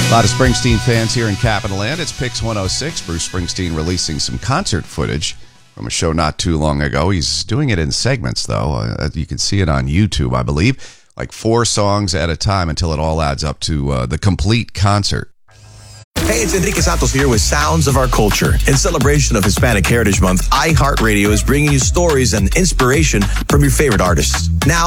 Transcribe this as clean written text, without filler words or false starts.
A lot of Springsteen fans here in Capital Land. It's Pix 106. Bruce Springsteen releasing some concert footage from a show not too long ago. He's doing it in segments, though. You can see it on YouTube, I believe. Like 4 songs at a time until it all adds up to the complete concert. Hey, it's Enrique Santos here with Sounds of Our Culture. In celebration of Hispanic Heritage Month, iHeartRadio is bringing you stories and inspiration from your favorite artists. Now,